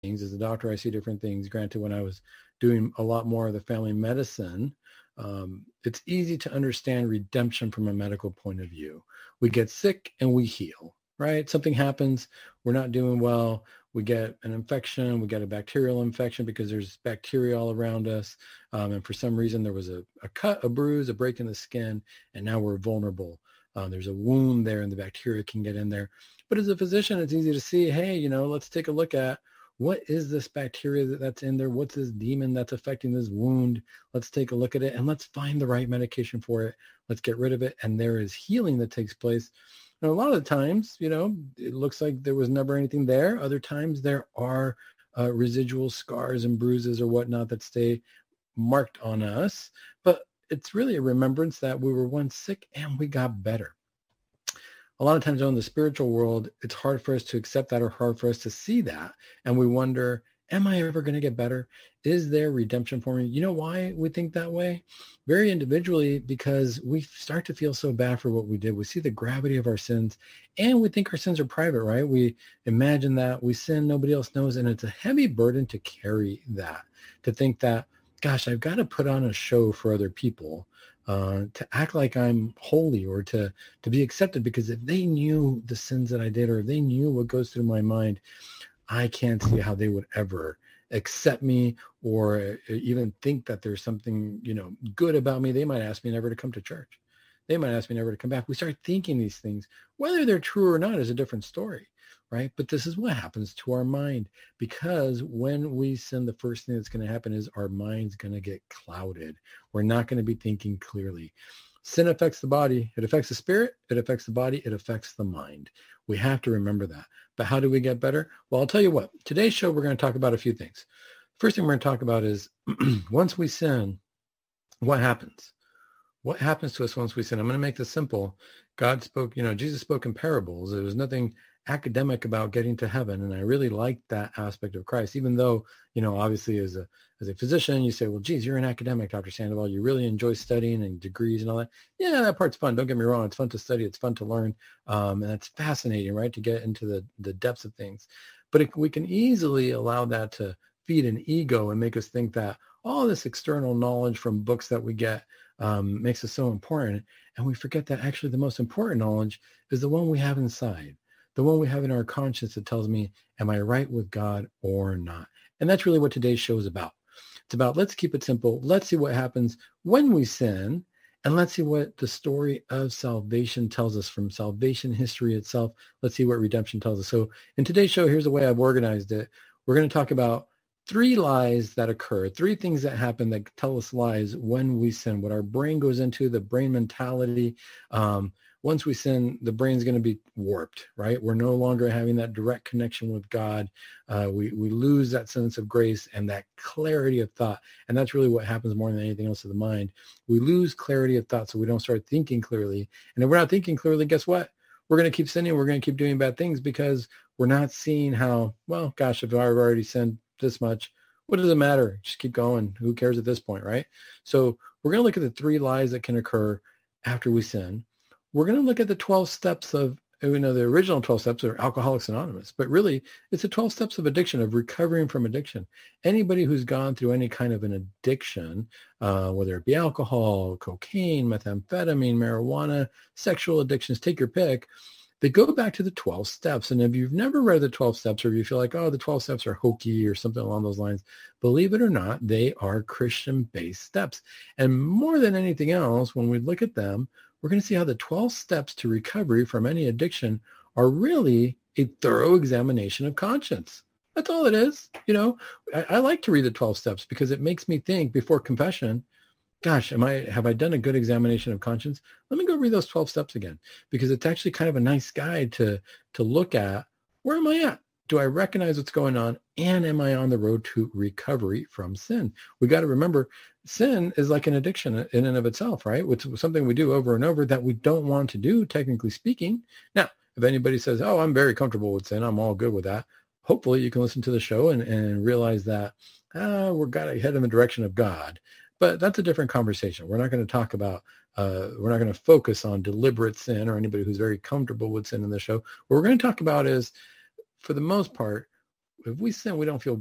things. As a doctor, I see different things. Granted, when I was doing a lot more of the family medicine, it's easy to understand redemption from a medical point of view. We get sick and we heal, right? Something happens, we're not doing well, we get an infection, we get a bacterial infection because there's bacteria all around us. And for some reason, there was a cut, a bruise, a break in the skin, and now we're vulnerable. There's a wound there and the bacteria can get in there. But as a physician, it's easy to see, hey, let's take a look at what is this bacteria that's in there? What's this demon that's affecting this wound? Let's take a look at it and let's find the right medication for it. Let's get rid of it. And there is healing that takes place. And a lot of the times, it looks like there was never anything there. Other times there are residual scars and bruises or whatnot that stay marked on us. But it's really a remembrance that we were once sick and we got better. A lot of times in the spiritual world, it's hard for us to accept that or hard for us to see that. And we wonder, am I ever going to get better? Is there redemption for me? You know why we think that way? Very individually, because we start to feel so bad for what we did. We see the gravity of our sins and we think our sins are private, right? We imagine that we sin, nobody else knows. And it's a heavy burden to carry that, to think that, gosh, I've got to put on a show for other people. To act like I'm holy or to be accepted, because if they knew the sins that I did or if they knew what goes through my mind, I can't see how they would ever accept me or even think that there's something, good about me. They might ask me never to come to church. They might ask me never to come back. We start thinking these things. Whether they're true or not is a different story, right? But this is what happens to our mind, because when we sin, the first thing that's going to happen is our mind's going to get clouded. We're not going to be thinking clearly. Sin affects the body. It affects the spirit. It affects the body. It affects the mind. We have to remember that. But how do we get better? Well, I'll tell you what. Today's show, we're going to talk about a few things. First thing we're going to talk about is once we sin, what happens? What happens to us once we sin? I'm going to make this simple. God spoke, Jesus spoke in parables. There was nothing academic about getting to heaven. And I really liked that aspect of Christ, even though, obviously as a physician, you say, well, geez, you're an academic, Dr. Sandoval. You really enjoy studying and degrees and all that. Yeah, that part's fun. Don't get me wrong. It's fun to study. It's fun to learn. And it's fascinating, right? To get into the depths of things. But we can easily allow that to feed an ego and make us think that all this external knowledge from books that we get makes us so important. And we forget that actually the most important knowledge is the one we have inside, the one we have in our conscience that tells me, am I right with God or not? And that's really what today's show is about. It's about, let's keep it simple. Let's see what happens when we sin. And let's see what the story of salvation tells us from salvation history itself. Let's see what redemption tells us. So in today's show, here's the way I've organized it. We're going to talk about 3 lies that occur, 3 things that happen that tell us lies when we sin, what our brain goes into, the brain mentality. Once we sin, the brain's going to be warped, right? We're no longer having that direct connection with God. We lose that sense of grace and that clarity of thought. And that's really what happens more than anything else to the mind. We lose clarity of thought, so we don't start thinking clearly. And if we're not thinking clearly, guess what? We're going to keep sinning. We're going to keep doing bad things because we're not seeing how, well, gosh, if I've already sinned this much, what does it matter? Just keep going. Who cares at this point, right? So we're going to look at the 3 lies that can occur after we sin. We're going to look at the 12 steps of, the original 12 steps are Alcoholics Anonymous, but really it's the 12 steps of addiction, of recovering from addiction. Anybody who's gone through any kind of an addiction, whether it be alcohol, cocaine, methamphetamine, marijuana, sexual addictions, take your pick, they go back to the 12 steps. And if you've never read the 12 steps, or if you feel like, oh, the 12 steps are hokey or something along those lines, believe it or not, they are Christian-based steps. And more than anything else, when we look at them, we're going to see how the 12 steps to recovery from any addiction are really a thorough examination of conscience. That's all it is. I like to read the 12 steps because it makes me think before confession, gosh, have I done a good examination of conscience? Let me go read those 12 steps again, because it's actually kind of a nice guide to look at, where am I at? Do I recognize what's going on? And am I on the road to recovery from sin? We got to remember, sin is like an addiction in and of itself, right? It's something we do over and over that we don't want to do, technically speaking. Now, if anybody says, oh, I'm very comfortable with sin, I'm all good with that, hopefully you can listen to the show and realize that we're got to head in the direction of God. But that's a different conversation. We're not going to talk about, we're not going to focus on deliberate sin or anybody who's very comfortable with sin in the show. What we're going to talk about is, for the most part, if we sin, we don't feel